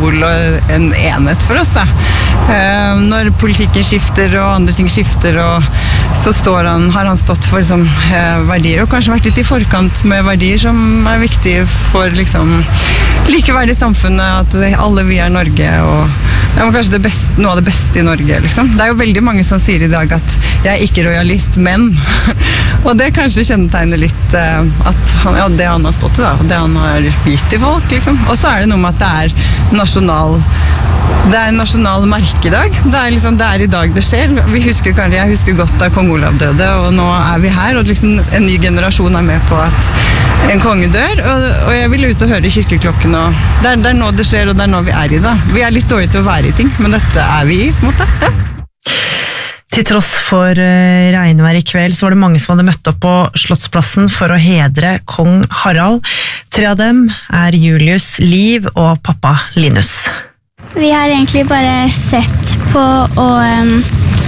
symbol og en enhet for oss da. Når politikken skifter og andre ting skifter, og så har han stått for liksom, verdier, og kanskje vært litt i forkant med verdier som viktige for liksom, likeverdig i samfunnet, at alle vi Norge, og kanskje noe av det beste i Norge. Liksom. Det jo veldig mange som sier i dag at jeg ikke royalist, men og det kanskje kjennetegner litt at det han har stått i, da, og det han har gitt til folk. Liksom. Og så det noe med at det en nasjonal merkedag. Det i dag det skjer. Jeg husker godt da kong Olav døde, og nå vi her, og liksom en ny generasjon med på at en konge dør, og jeg vil ut og høre kirkeklokken, og det nå det skjer, og det nå vi i det. Vi litt dårlige til å være i ting, men dette vi i, på en måte. Ja. Til tross for regnvær i kveld, så var det mange som hadde møtt opp på Slottsplassen for å hedre kong Harald. 3 av dem Julius, Liv og pappa Linus. Vi har egentlig bare sett på og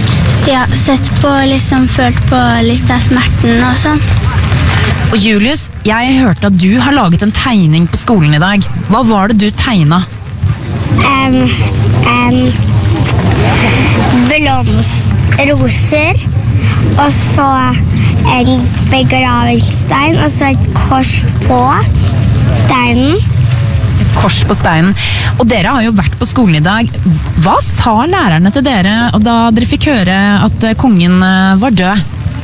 liksom følt på litt av smerten og sånn. Og Julius, jeg hørte at du har laget en tegning på skolen i dag. Hva var det du tegnet? Roser, og så en begravelsestein, og så et kors på steinen. Et kors på steinen. Og dere har jo vært på skolen i dag. Hva sa lærerne til dere da dere fikk høre at kongen var død?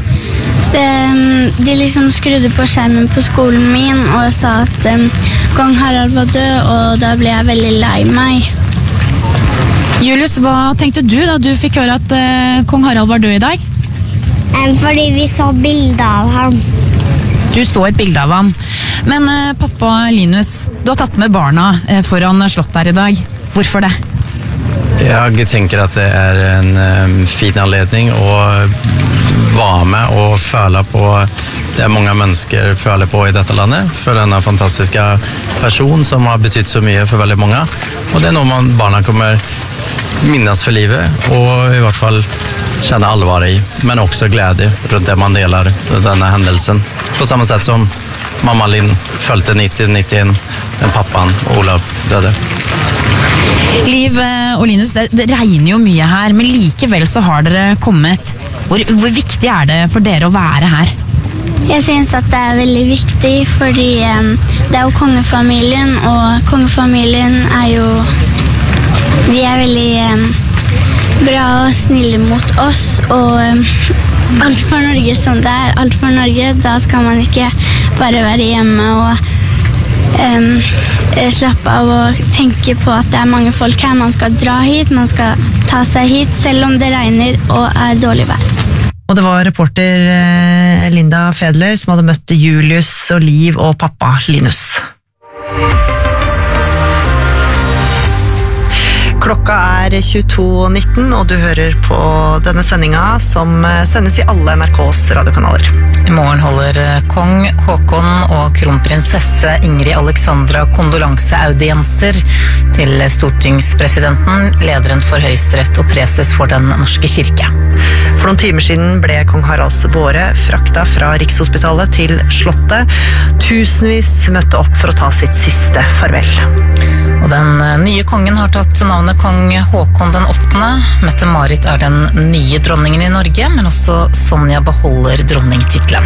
De liksom skrudde på skjermen på skolen min og sa at kong Harald var død, og da ble jeg veldig lei meg. Julius, hva tenkte du da du fikk høre at kong Harald var død i dag? Fordi vi så bilder av ham. Du så et bilde av ham. Men pappa Linus, du har tatt med barna foran slottet her i dag. Hvorfor det? Jeg tenker at det en fin anledning å være med og føle på det mange mennesker føler på i dette landet, for denne fantastiske person som har betydd så mye for veldig mange. Og det noe barna kommer minnes for livet, og i hvert fall kjenne alvor i, men også glede rundt det man deler denne hendelsen. På samme sett som mamma Linn følte 90-91 den pappaen Olav døde. Liv og Linus, det regner jo mye her, men likevel så har dere kommet. Hvor viktig det for dere å være her? Jeg synes at det veldig viktig, fordi det jo kongefamilien, og kongefamilien jo de veldig bra og snille mot oss, og alt for Norge som det alt for Norge, da skal man ikke bare være hjemme og slappe av og tenke på at det mange folk her. Man skal dra hit, man skal ta seg hit, selv om det regner og dårlig vær. Og det var reporter Linda Fedler som hadde møtt Julius og Liv og pappa Linus. Klokka 22:19, og du hører på denne sendinga som sendes i alle NRKs radiokanaler. I morgen holder kong Håkon og kronprinsesse Ingrid Alexandra kondolanseaudienser til stortingspresidenten, lederen for Høyesterett og preses for Den norske kirke. For noen timer siden ble kong Haralds båre frakta fra Rikshospitalet til Slottet. Tusenvis møtte opp for å ta sitt siste farvel. Og den nye kongen har tatt navnet kong Håkon den 8. Mette-Marit den nye dronningen i Norge, men også Sonja beholder dronningtitlen.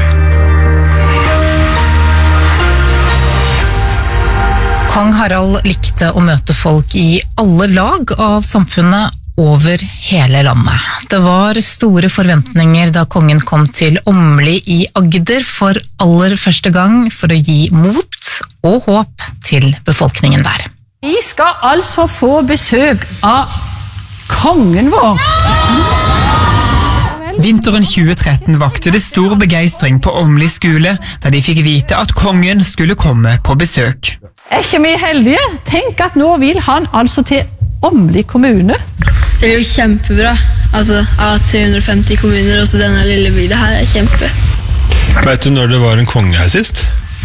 Kong Harald likte å møte folk i alle lag av samfunnet over hele landet. Det var store forventninger da kongen kom til Åmli i Agder for aller første gang for å gi mot og håp til befolkningen der. Vi skal altså få besøk av kongen vår. Vinteren 2013 vakte det stor begeistring på Åmli skole, da de fikk vite at kongen skulle komme på besøk. Ikke vi heldige? Tenk at nå vil han altså til Åmli kommune. Det blir jo kjempebra. Altså, av 350 kommuner, også denne lille bygda her kjempe. Vet du når det var en konge her sist?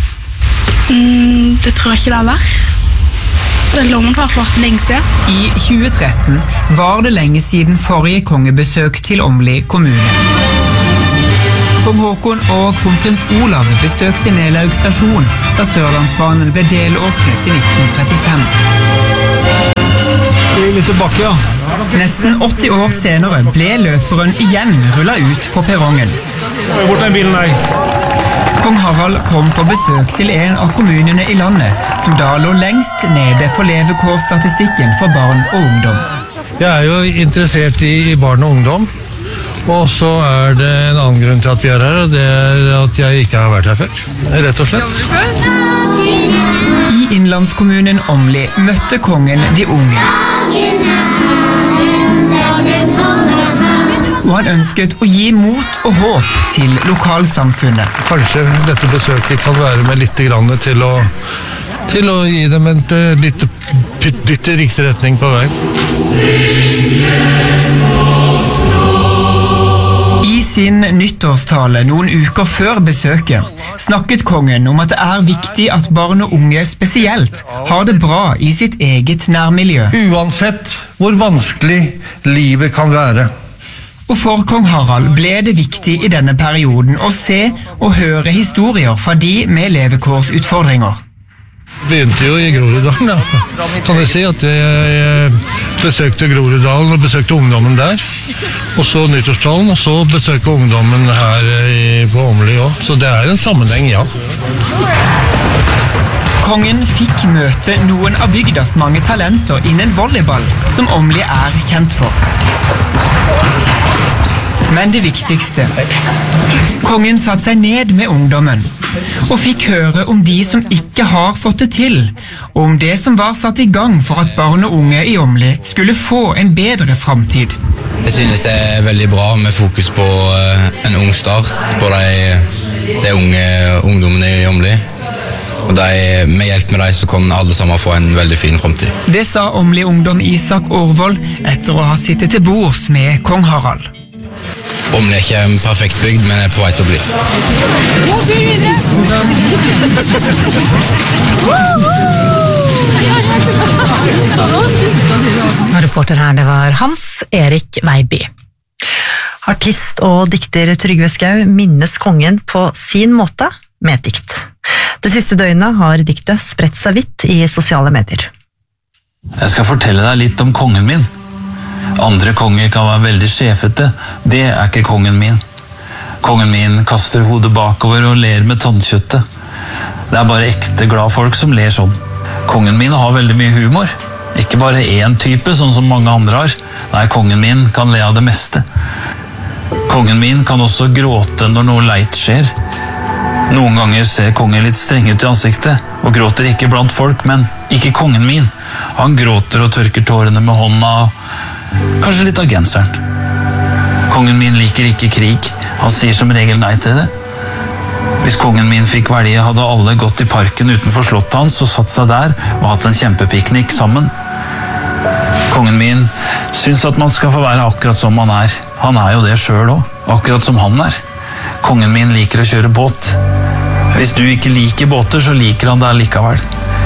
Det tror jeg ikke det har vært. Det loven har vært lenge siden. I 2013 var det lenge siden forrige kongebesøk til Åmli kommune. Kong Håkon og kronprins Olav besøkte Nelaug stasjon da Sørlandsbanen ble delåpnet i 1935. tilbake, ja. Nesten 80 år senere ble løperen igjen rullet ut på perrongen. Bort den bilen der. Kong Harald kom på besøk til en av kommunene i landet, som da lå lengst nede på levekårsstatistikken for barn og ungdom. Jeg er jo interessert i barn og ungdom, og så er det en annen grunn til at vi er her, og det er at jeg ikke har vært her før, rett og slett. I innlandskommunen Åmli møtte kongen de unge. Og han ønsket å gi mot og håp til lokalsamfunnet. Kanskje dette besøket kan være med litt grann til å gi dem et litt dytt i riktig retning på vei. I sin nyttårstale noen uker før besøket snakket kongen om at det er viktig at barn og unge spesielt har det bra i sitt eget nærmiljø. Uansett hvor vanskelig livet kan være. Og for kong Harald ble det viktig i denne perioden å se og høre historier fra de med levekårsutfordringer. Begynte jo i Groruddalen, da. Kan jeg si at jeg besøkte Groruddalen og besøkte ungdommen der. Og så nyttårstalen, og så besøkte ungdommen her på Åmli også. Så det er en sammenheng, ja. Kongen fikk møte noen av bygdas mange talenter innen volleyball, som Åmli er kjent for. Men det viktigste, kongen satte seg ned med ungdommen, og fikk høre om de som ikke har fått det til, og om det som var satt i gang for at barn og unge i Åmli skulle få en bedre fremtid. Jeg synes det er veldig bra med fokus på en ung start på de unge ungdommene i Åmli. Og med hjelp med dem så kan alle sammen få en veldig fin fremtid. Det sa Åmli-ungdom Isak Aarvold etter å ha sittet til bords med kong Harald. Åmli er ikke en perfekt bygd, men er på vei til å bli. Reporter her, det var Hans Erik Veiby. Artist og dikter Trygve Skau minnes kongen på sin måte med et dikt. Det siste døgnet har diktet spredt seg vidt i sosiale medier. Jeg skal fortelle deg litt om kongen min. Andre konger kan være veldig sjefete, det er ikke kongen min. Kongen min kaster hodet bakover og ler med tannkjøttet. Det er bare ekte glad folk som ler sånn. Kongen min har veldig mye humor. Ikke bare én type, sånn som mange andre har. Nei, kongen min kan le av det meste. Kongen min kan også gråte når noe leit skjer. Noen ganger ser kongen litt streng ut i ansiktet, og gråter ikke blant folk, men ikke kongen min. Han gråter og tørker tårene med hånda, kanskje litt av genseren. Kongen min liker ikke krig, han sier som regel nei til det. Hvis kongen min fikk velge, hadde alle gått i parken utenfor slottet hans og satt seg der og hatt en kjempepiknik sammen. Kongen min syns at man skal få være akkurat som man er. Han er jo det selv også, akkurat som han er. Kongen min liker å kjøre båt. Hvis du ikke liker båter, så liker han det likevel.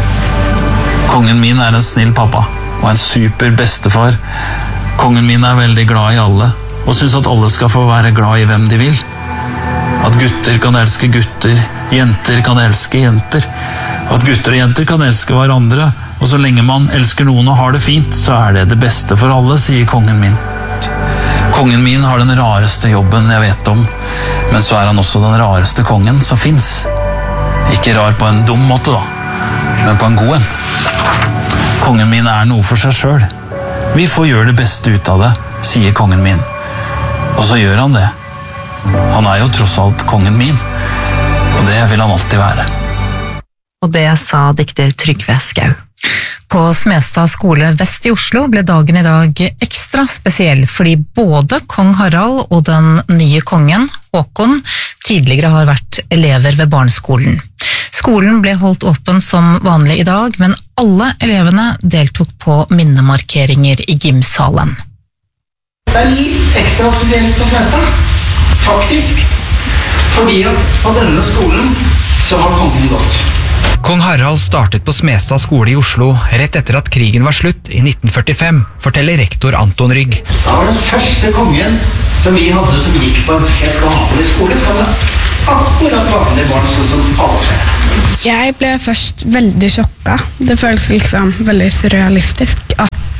Kongen min er en snill pappa og en super bestefar. Kongen min er veldig glad i alle og syns at alle skal få være glad i hvem de vil. At gutter kan elske gutter, jenter kan elske jenter. At gutter og jenter kan elske hverandre, og så lenge man elsker noen og har det fint, så er det beste for alle, sier kongen min. Kongen min har den rareste jobben jeg vet om, men så er han også den rareste kongen som finnes. Ikke rar på en dum måte da, men på en god en. Kongen min er noe for seg selv. Vi får gjøre det beste ut av det, sier kongen min. Og så gjør han det. Han er jo tross alt kongen min, og det vil han alltid være. Og det sa dikter Trygve Skau. På Smestad skole vest i Oslo ble dagen i dag ekstra spesiell, fordi både kong Harald og den nye kongen, Håkon, tidligere har vært elever ved barneskolen. Skolen ble holdt åpen som vanlig i dag, men alle elevene deltok på minnemarkeringer i gymsalen. Det er litt ekstra spesielt på Smestad, faktisk, fordi på denne skolen så har kongen gått. Kong Harald startet på Smestad skole i Oslo rett etter at krigen var slutt i 1945, forteller rektor Anton Rygg. Da var den første kongen som vi hadde som gikk på en helt vanlig skole, som var akkurat vanlig barn, sånn som alle. Jeg ble først veldig sjokka. Det føles liksom veldig surrealistisk at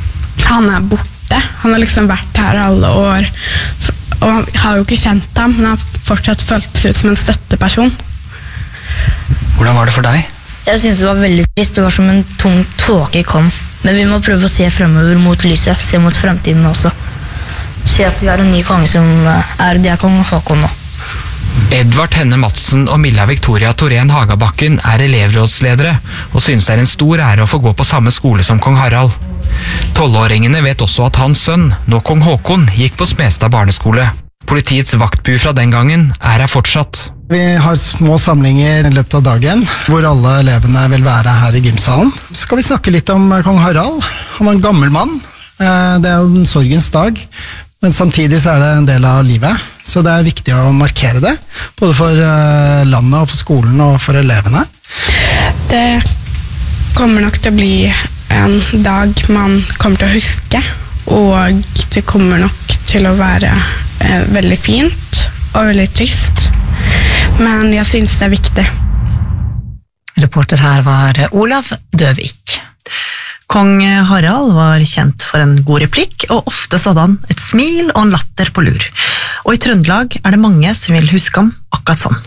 han borte. Han har liksom vært her alle år, og har jo ikke kjent ham, men har fortsatt følt seg ut som en støtteperson. Hvordan var det for deg? Jeg synes det var veldig trist. Det var som en tung tåke kom. Men vi må prøve å se fremover mot lyset, se mot fremtiden også. Se at vi har en ny konge som det er kong Håkon nå. Edvard Henne Madsen og Milla Victoria Torén Hagabakken er elevrådsledere og synes det er en stor ære å få gå på samme skole som kong Harald. 12-åringene vet også at hans sønn, nå kong Håkon, gikk på Smestad barneskole. Politiets vaktbu fra den gangen er her fortsatt. Vi har små samlinger i løpet av dagen, hvor alle elevene vil være her i gymsalen. Så skal vi snakke litt om kong Harald. Han var en gammel mann. Det er jo en sorgens dag, men samtidig så er det en del av livet. Så det er viktig å markere det, både for landet og for skolen og for elevene. Det kommer nok til å bli en dag man kommer til å huske, og det kommer nok til å være veldig fint og veldig trist. Men jeg synes det er viktig. Reporter her var Olav Døvik. Kong Harald var kjent for en god replikk, og ofte så hadde han et smil og en latter på lur. Og i Trøndelag er det mange som vil huske ham akkurat sånn.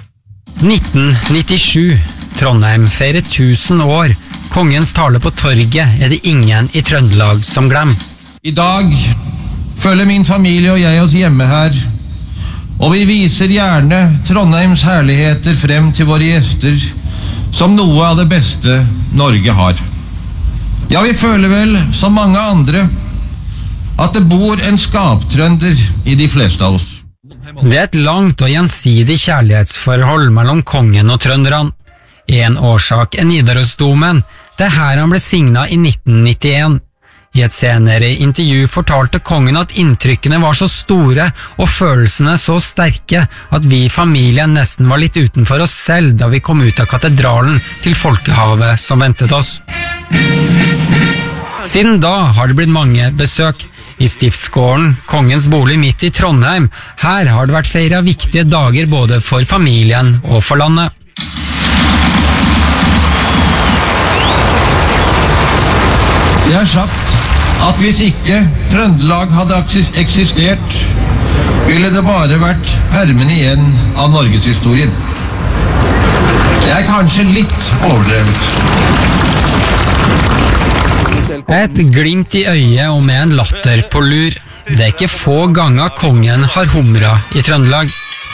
1997. Trondheim feirer 1000 år. Kongens tale på torget er det ingen i Trøndelag som glemmer. I dag føler min familie og jeg oss hjemme her, og vi viser gjerne Trondheims herligheter frem til våre gjester som noe av det beste Norge har. Ja, vi føler vel, som mange andre, at det bor en skaptrønder i de fleste av oss. Det er et langt og gjensidig kjærlighetsforhold mellom kongen og trønderne. En årsak er Nidarosdomen. Det er her han ble signet i 1991. I et senere intervju fortalte kongen at inntrykkene var så store og følelsene så sterke at vi i familien nesten var litt utenfor oss selv da vi kom ut av katedralen til folkehavet som ventet oss. Siden da har det blitt mange besøk. I Stiftsgården, kongens bolig midt i Trondheim, her har det vært feiret viktige dager både for familien og for landet. Jeg har sagt at hvis ikke Trøndelag hadde eksistert, ville det bare vært permen igjen av Norgeshistorien. Det er kanskje litt overdrevet. Et glimt i øyet og med en latter på lur. Det er ikke få ganger kongen har humra i Trøndelag.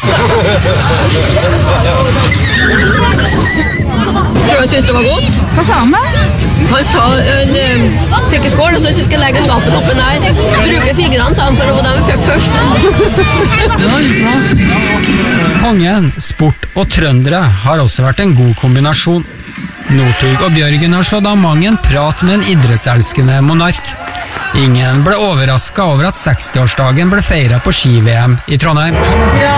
Tror han synes det var godt. Hva sa han da? Han sa en fikk i skål, og så synes jeg skal legge skaffen oppe der. Bruke fingrene, sa han, for det var dem vi fikk først. Kongen, sport og trøndere har også vært en god kombinasjon. Northug og Bjørgen har slått av mang en prat med en idrettselskende monark. Ingen ble overrasket over at 60-årsdagen ble feiret på ski-VM i Trondheim. Ja,